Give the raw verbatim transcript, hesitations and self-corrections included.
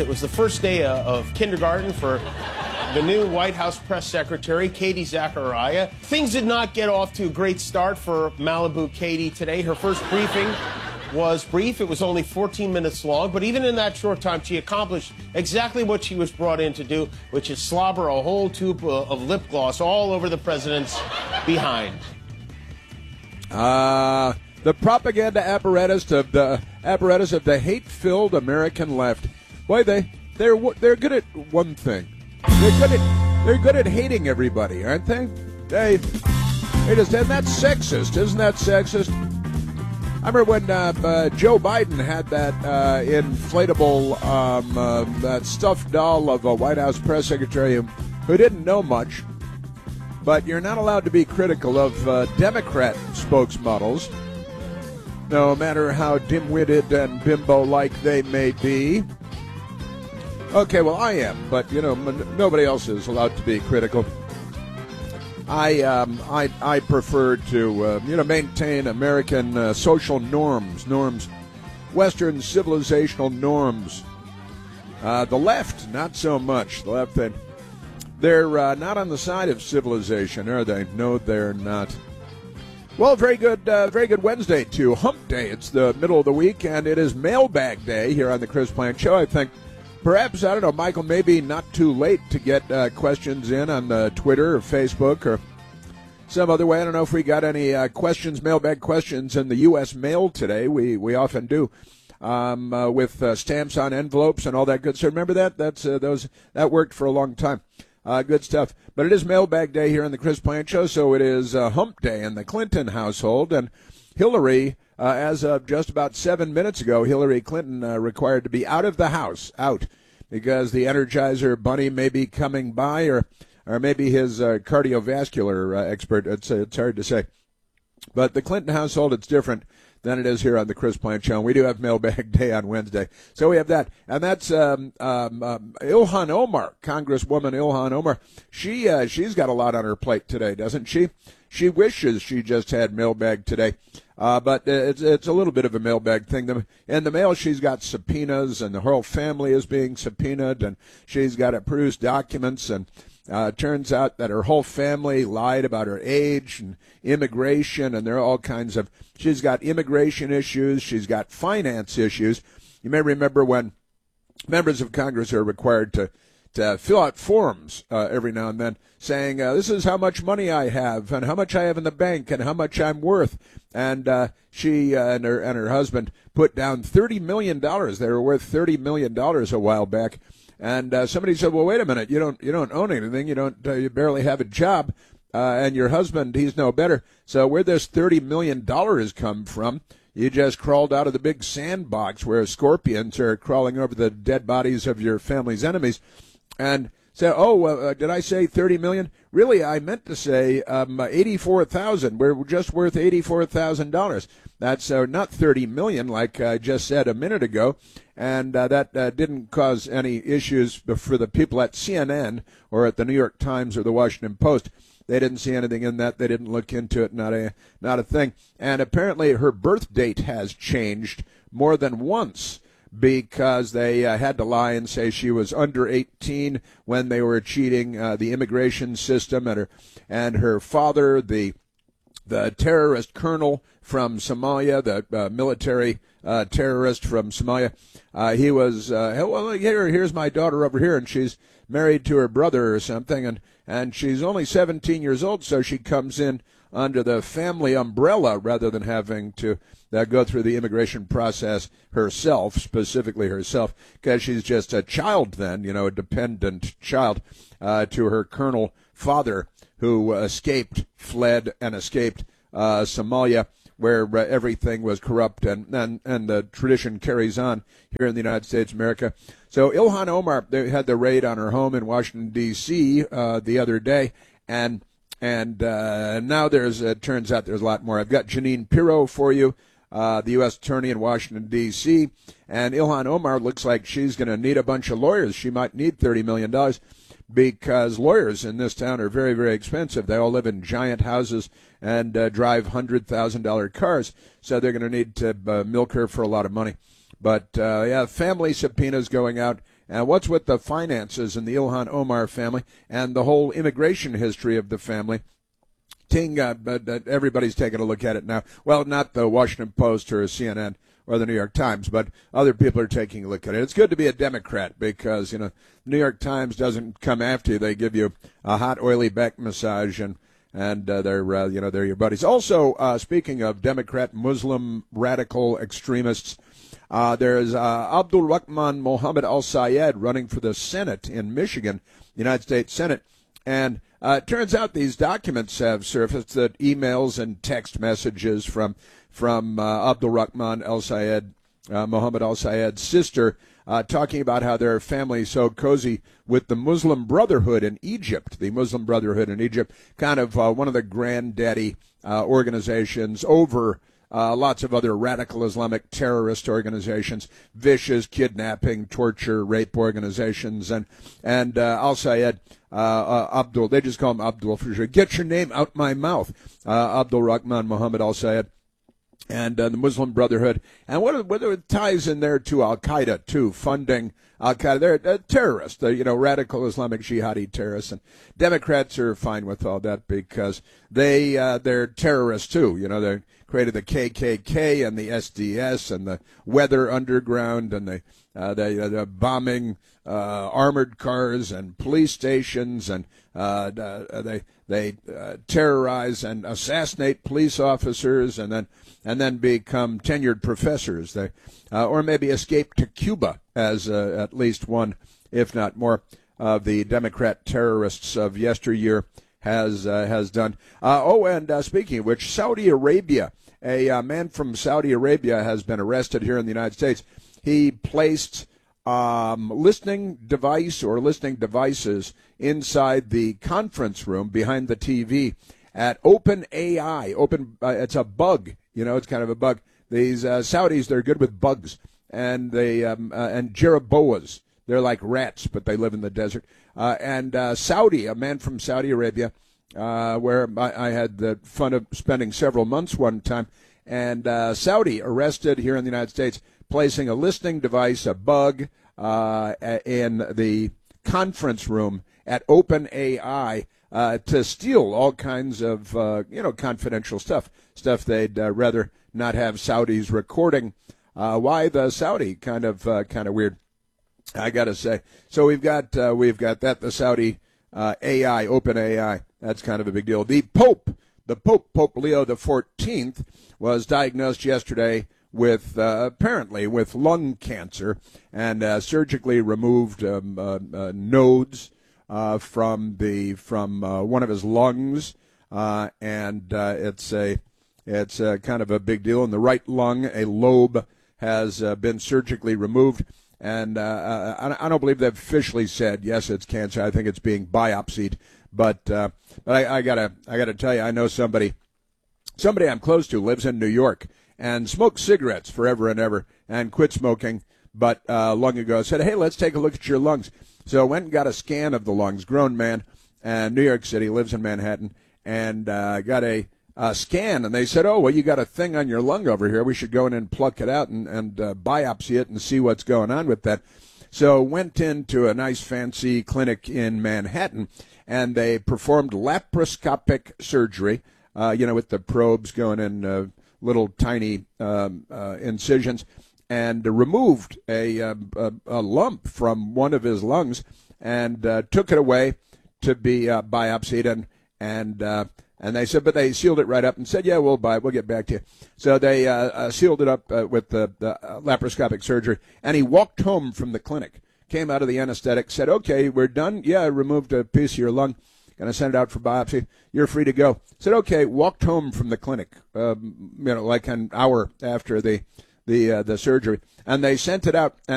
It was the first day uh, of kindergarten for the new White House press secretary, Katie Zachariah. Things did not get off to a great start for Malibu Katie today. Her first briefing was brief. It was only fourteen minutes long, but even in that short time, she accomplished exactly what she was brought in to do, which is slobber a whole tube of lip gloss all over the president's behind. Uh, the propaganda apparatus of the apparatus of the hate-filled American left. Boy, they they're they're good at one thing. They're good at they're good at hating everybody, aren't they? They they just and that's sexist, isn't that sexist? I remember when uh, uh, Joe Biden had that uh, inflatable, um, uh, that stuffed doll of a White House press secretary who, who didn't know much. But you're not allowed to be critical of uh, Democrat spokesmodels, no matter how dim-witted and bimbo-like they may be. Okay, well, I am, but, you know, m- nobody else is allowed to be critical. I um, I I prefer to uh, you know maintain American uh, social norms, norms, Western civilizational norms. Uh, the left, not so much. The left, they, they're uh, not on the side of civilization, are they? No, they're not. Well, very good, uh, very good Wednesday to Hump Day. It's the middle of the week, and it is Mailbag Day here on the Chris Plante Show. I think. Perhaps, I don't know, Michael, maybe not too late to get uh, questions in on the Twitter or Facebook or some other way. I don't know if we got any uh, questions, mailbag questions in the U S mail today. We we often do um, uh, with uh, stamps on envelopes and all that good stuff. Remember that? That's uh, those that worked for a long time. Uh, good stuff. But it is Mailbag Day here on the Chris Plante Show, so it is uh, Hump Day in the Clinton household. And Hillary, uh, as of just about seven minutes ago, Hillary Clinton uh, required to be out of the house, out, because the Energizer Bunny may be coming by, or or maybe his uh, cardiovascular uh, expert. It's, uh, it's hard to say. But the Clinton household, it's different than it is here on the Chris Plante Show. We do have Mailbag Day on Wednesday. So we have that. And that's um, um, um, Ilhan Omar, Congresswoman Ilhan Omar. She, uh, she's got a lot on her plate today, doesn't she? She wishes she just had mailbag today. Uh, but it's it's a little bit of a mailbag thing. In the mail, she's got subpoenas, and the whole family is being subpoenaed, and she's got to produce documents, and uh, it turns out that her whole family lied about her age and immigration, and there are all kinds of, she's got immigration issues, she's got finance issues. You may remember when members of Congress are required to to fill out forms uh, every now and then saying, uh, this is how much money I have and how much I have in the bank and how much I'm worth. And uh, she uh, and her and her husband put down thirty million dollars. They were worth thirty million dollars a while back. And uh, somebody said, well, wait a minute, you don't you don't own anything. You don't uh, you barely have a job. Uh, and your husband, he's no better. So where this thirty million dollars come from? You just crawled out of the big sandbox where scorpions are crawling over the dead bodies of your family's enemies. And say, oh, uh, did I say thirty million dollars? Really, I meant to say um, eighty-four thousand dollars. We're just worth eighty-four thousand dollars. That's uh, not thirty million dollars like I just said a minute ago. And uh, that uh, didn't cause any issues for the people at C N N or at the New York Times or the Washington Post. They didn't see anything in that. They didn't look into it. Not a, not a thing. And apparently her birth date has changed more than once, because they uh, had to lie and say she was under eighteen when they were cheating uh, the immigration system, and her and her father, the the terrorist colonel from Somalia, the uh, military uh, terrorist from Somalia, uh, he was uh, well. Here, here's my daughter over here, and she's married to her brother or something, and and she's only seventeen years old, so she comes in under the family umbrella rather than having to uh, go through the immigration process herself, specifically herself, because she's just a child then, you know, a dependent child uh, to her colonel father, who escaped, fled, and escaped uh, Somalia, where uh, everything was corrupt, and, and, and the tradition carries on here in the United States of America. So Ilhan Omar, they had the raid on her home in Washington, D C uh, the other day, and And uh, now there's, it turns out there's a lot more. I've got Jeanine Pirro for you, uh, the U S attorney in Washington, D C, and Ilhan Omar looks like she's going to need a bunch of lawyers. She might need thirty million dollars because lawyers in this town are very, very expensive. They all live in giant houses and uh, drive one hundred thousand dollars cars, so they're going to need to uh, milk her for a lot of money. But, uh, yeah, family subpoenas going out, And what's with the finances in the Ilhan Omar family and the whole immigration history of the family? Ting, uh, but uh, everybody's taking a look at it now. Well, not the Washington Post or C N N or the New York Times, but other people are taking a look at it. It's good to be a Democrat because, you know, New York Times doesn't come after you. They give you a hot, oily back massage, and and uh, they're, uh, you know, they're your buddies. Also, uh, speaking of Democrat, Muslim, radical extremists, uh, there's uh, Abdul Rahman Mohammed Al-Sayed running for the Senate in Michigan, United States Senate, and Uh, it turns out these documents have surfaced, that emails and text messages from from uh, Abdul Rahman Al-Sayed, uh, Mohammed Al-Sayed's sister, uh, talking about how their family is so cozy with the Muslim Brotherhood in Egypt. The Muslim Brotherhood in Egypt, kind of uh, one of the granddaddy uh, organizations over Uh, lots of other radical Islamic terrorist organizations, vicious kidnapping, torture, rape organizations, and and uh, Al-Sayed, uh, uh, Abdul, they just call him Abdul for sure. Get your name out my mouth, uh, Abdul Rahman Mohammed Al-Sayed, and uh, the Muslim Brotherhood, and what what it ties in there to Al Qaeda too, funding Al Qaeda. They're uh, terrorists, uh, you know, radical Islamic jihadi terrorists, and Democrats are fine with all that because they uh, they're terrorists too. You know, they're created the K K K and the S D S and the Weather Underground and the uh, the, uh, the bombing uh, armored cars and police stations, and uh, uh, they they uh, terrorize and assassinate police officers, and then and then become tenured professors. They uh, or maybe escape to Cuba, as uh, at least one, if not more, of the Democrat terrorists of yesteryear has uh, has done. Uh, oh, and uh, speaking of which, Saudi Arabia. A uh, man from Saudi Arabia has been arrested here in the United States. He placed um, listening device or listening devices inside the conference room behind the T V at OpenAI. Open, uh, it's a bug. You know, it's kind of a bug. These uh, Saudis, they're good with bugs, and they um, uh, and Jeroboas. They're like rats, but they live in the desert. Uh, and uh, Saudi, a man from Saudi Arabia. Uh, where I, I had the fun of spending several months one time, and uh, Saudi arrested here in the United States, placing a listening device, a bug, uh, in the conference room at OpenAI uh, to steal all kinds of, uh, you know, confidential stuff, stuff they'd uh, rather not have Saudis recording. Uh, why the Saudi? Kind of, uh, kind of weird, I got to say. So we've got, uh, we've got that, the Saudi uh, A I, OpenAI. That's kind of a big deal. The Pope, the Pope, Pope Leo the fourteenth, was diagnosed yesterday with, uh, apparently, with lung cancer, and uh, surgically removed um, uh, uh, nodes uh, from the from uh, one of his lungs, uh, and uh, it's a it's a kind of a big deal. In the right lung, a lobe has uh, been surgically removed. And uh, I, I don't believe they've officially said, yes, it's cancer. I think it's being biopsied. But uh, but I, I gotta I gotta tell you, I know somebody somebody I'm close to lives in New York and smoked cigarettes forever and ever and quit smoking. But uh, long ago said, hey, let's take a look at your lungs. So went and got a scan of the lungs. Grown man, and New York City, lives in Manhattan, and uh, got a uh, scan. And they said, oh, well, you got a thing on your lung over here. We should go in and pluck it out and, and uh, biopsy it and see what's going on with that. So went into a nice fancy clinic in Manhattan, and they performed laparoscopic surgery, uh, you know, with the probes going in uh, little tiny um, uh, incisions, and uh, removed a, uh, a, a lump from one of his lungs and uh, took it away to be uh, biopsied. And and uh, and they said, but they sealed it right up and said, yeah, we'll buy it. We'll get back to you. So they uh, uh, sealed it up uh, with the, the uh, laparoscopic surgery, and he walked home from the clinic. Came out of the anesthetic, said, okay, we're done. Yeah, I removed a piece of your lung. Going to send it out for biopsy. You're free to go. Said, okay, walked home from the clinic, um, you know, like an hour after the the uh, the surgery. And they sent it out.